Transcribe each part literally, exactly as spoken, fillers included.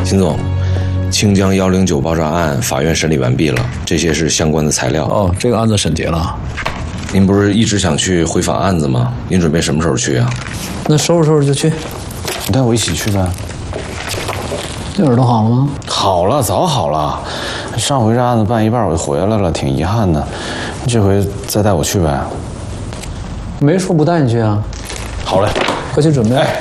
秦总，清江幺零九爆炸案法院审理完毕了，这些是相关的材料。 哦，这个案子审结了。 您不是一直想去回访案子吗？您准备什么时候去啊？ 那收拾收拾就去。 你带我一起去呗。 这耳朵好了吗？ 好了，早好了。上回这案子办一半我就回来了，挺遗憾的。这回再带我去呗。 没说不带你去啊。 好嘞， 快去准备。哎，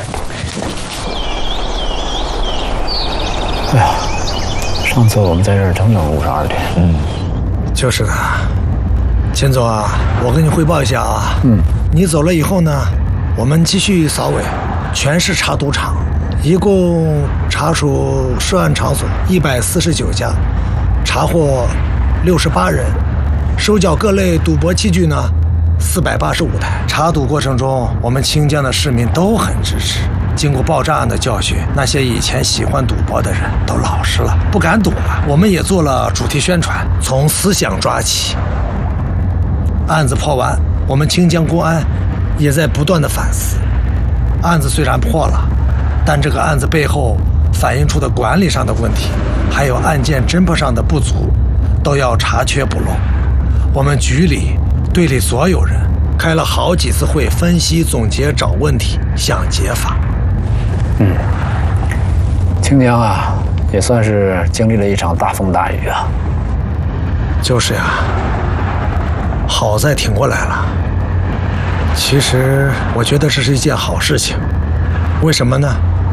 哎呀，上次我们在这儿整整五十二天。 嗯，就是的。秦总啊，我跟你汇报一下啊。嗯。你走了以后呢，我们继续扫尾，全市查赌场，一共查处涉案场所一百四十九家，查获六十八人，收缴各类赌博器具呢四百八十五台。查赌过程中，我们清江的市民都很支持。经过爆炸案的教训，那些以前喜欢赌博的人都老实了，不敢赌了。我们也做了主题宣传，从思想抓起。案子破完，我们清江公安也在不断的反思。案子虽然破了，但这个案子背后反映出的管理上的问题，还有案件侦破上的不足，都要查缺补漏。我们局里队里所有人开了好几次会，分析总结找问题，想解法。 嗯，清江啊，也算是经历了一场大风大雨啊。 就是呀，好在挺过来了。其实我觉得这是一件好事情，为什么呢？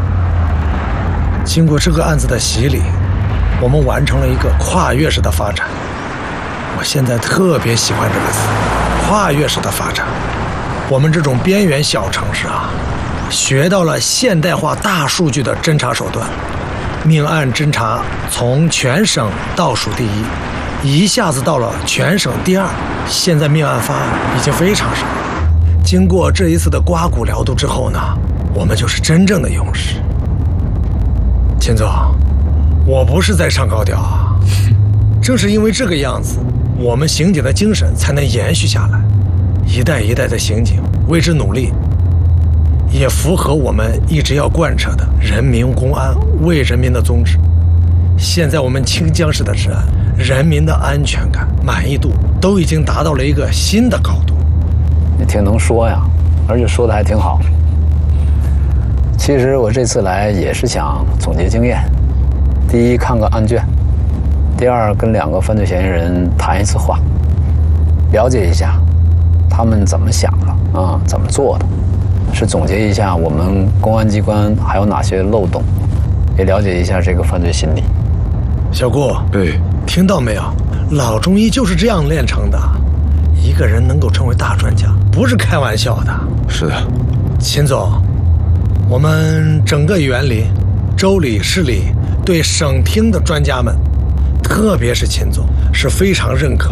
经过这个案子的洗礼，我们完成了一个跨越式的发展。我现在特别喜欢这个词，跨越式的发展。我们这种边缘小城市啊，学到了现代化大数据的侦查手段，命案侦查从全省倒数第一，一下子到了全省第二。现在命案发案已经非常少了。经过这一次的刮骨疗毒之后呢，我们就是真正的勇士。秦总，我不是在上高调啊，正是因为这个样子，我们刑警的精神才能延续下来，一代一代的刑警为之努力，也符合我们一直要贯彻的人民公安为人民的宗旨。现在我们清江市的治安，人民的安全感、满意度都已经达到了一个新的高度。 你挺能说呀，而且说的还挺好。其实我这次来也是想总结经验，第一看个案卷，第二跟两个犯罪嫌疑人谈一次话，了解一下他们怎么想的啊，怎么做的，是总结一下我们公安机关还有哪些漏洞，也了解一下这个犯罪心理。 小顾， 对， 听到没有？老中医就是这样练成的。一个人能够成为大专家，不是开玩笑的。 是的。 秦总，我们整个园里、州里、市里对省厅的专家们，特别是秦总，是非常认可